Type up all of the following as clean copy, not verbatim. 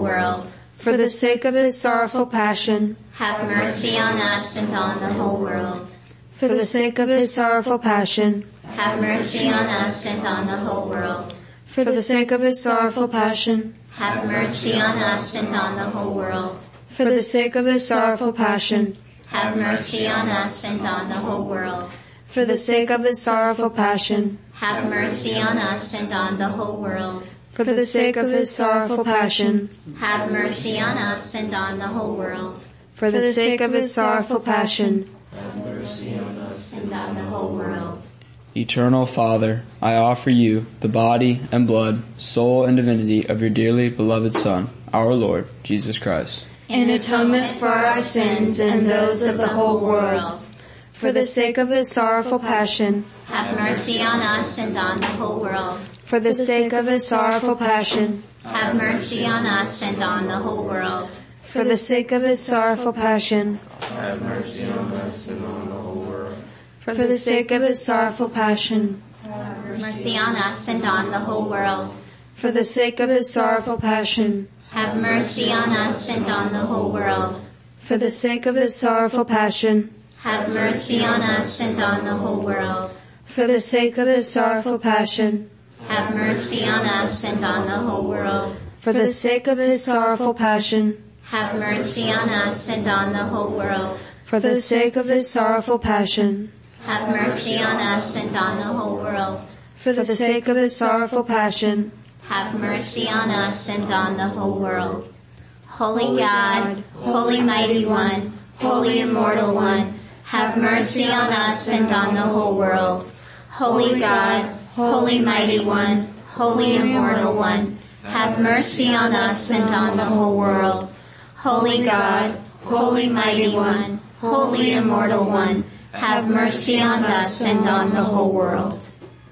world. For the sake of his sorrowful passion, have mercy on us and on the whole world. For the sake of his sorrowful passion, have mercy on us and on the whole world. For the sake of his sorrowful passion, have mercy on us and on the whole world. For the sake of his sorrowful passion, have mercy on us and on the whole world. For the sake of his sorrowful passion, have mercy on us and on the whole world. For the sake of his sorrowful passion, have mercy on us and on the whole world. For the sake of his sorrowful passion, have mercy on us and on the whole world. Eternal Father, I offer you the body and blood, soul and divinity of your dearly beloved Son, our Lord, Jesus Christ, in atonement for our sins and those of the whole world. For the sake of his sorrowful passion, have mercy on us and on the whole world. For the sake of his sorrowful passion, have mercy on us and on the whole world. For the sake of his sorrowful passion, have mercy on us and on the whole world. For the sake of his sorrowful passion, have mercy on us and on the whole world. For the sake of his sorrowful passion, have mercy on us and on the whole world. For the sake of his sorrowful passion, have mercy on us and on the whole world. For the sake of his sorrowful passion, have mercy on us and on the whole world. For the sake of his sorrowful passion, have mercy on us and on the whole world. For the sake of his sorrowful passion, have mercy on us and on the whole world. For the sake of his sorrowful passion, have mercy on us and on the whole world. Holy God, Holy Mighty One, Holy Immortal One, have mercy on us and on the whole world. Holy God, Holy Mighty One, Holy Immortal One, have mercy on us and on the whole world. Holy God, Holy Mighty One, Holy Immortal One, have mercy on us and on the whole world.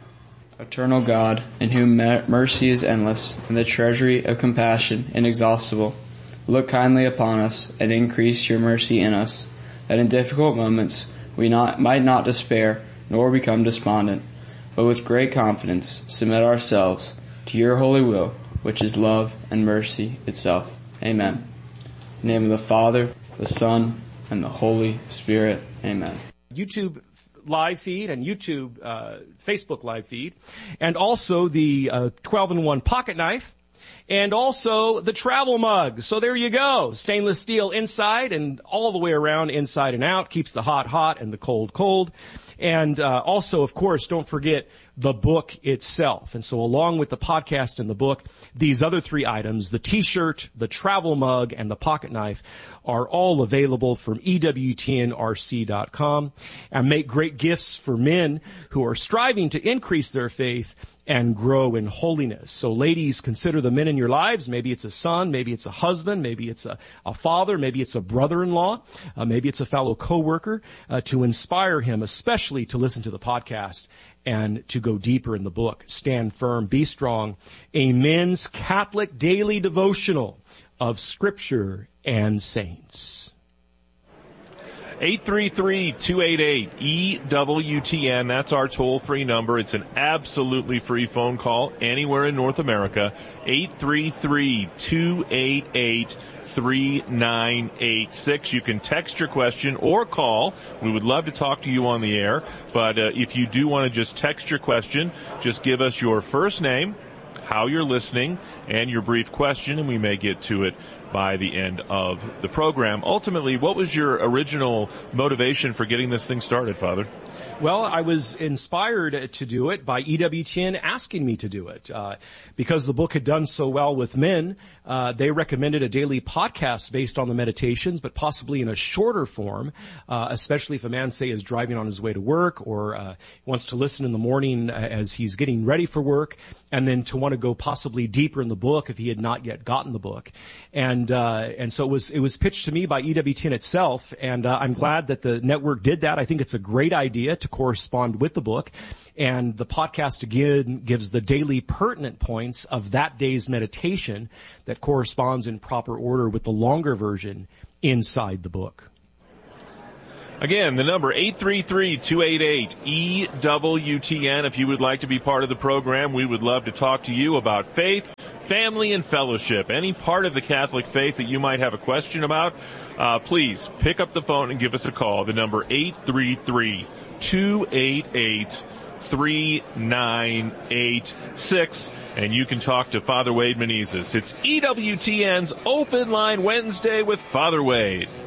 Eternal God, in whom mercy is endless and the treasury of compassion inexhaustible, look kindly upon us and increase your mercy in us, that in difficult moments we might not despair nor become despondent, but with great confidence submit ourselves to your holy will, which is love and mercy itself. Amen. In the name of the Father, the Son, and the Holy Spirit. Amen. YouTube live feed and YouTube, Facebook live feed, and also the 12-in-1 pocket knife, and also the travel mug. So there you go. Stainless steel inside and all the way around, inside and out. Keeps the hot hot and the cold cold. And also, of course, don't forget the book itself. And so along with the podcast and the book, these other three items, the t-shirt, the travel mug, and the pocket knife, are all available from EWTNRC.com, and make great gifts for men who are striving to increase their faith and grow in holiness. So ladies, consider the men in your lives. Maybe it's a son, maybe it's a husband, maybe it's a father, maybe it's a brother-in-law, maybe it's a fellow coworker, to inspire him, especially to listen to the podcast and to go deeper in the book. Stand firm, be strong. A men's Catholic daily devotional of Scripture and saints. 833-288-EWTN. That's our toll-free number. It's an absolutely free phone call anywhere in North America. 833-288-3986. You can text your question or call. We would love to talk to you on the air. But if you do want to just text your question, just give us your first name, how you're listening, and your brief question, and we may get to it by the end of the program. Ultimately, what was your original motivation for getting this thing started, Father? Well, I was inspired to do it by EWTN asking me to do it. Because the book had done so well with men, they recommended a daily podcast based on the meditations, but possibly in a shorter form, especially if a man, say, is driving on his way to work or wants to listen in the morning as he's getting ready for work, and then to want to go possibly deeper in the book if he had not yet gotten the book. And so it was pitched to me by EWTN itself, and I'm glad that the network did that. I think it's a great idea to correspond with the book. And the podcast, again, gives the daily pertinent points of that day's meditation that corresponds in proper order with the longer version inside the book. Again, the number 833-288-EWTN. If you would like to be part of the program, we would love to talk to you about faith, family and fellowship, any part of the Catholic faith that you might have a question about, please pick up the phone and give us a call. The number 833-288-3986, and you can talk to Father Wade Menezes. It's EWTN's Open Line Wednesday with Father Wade.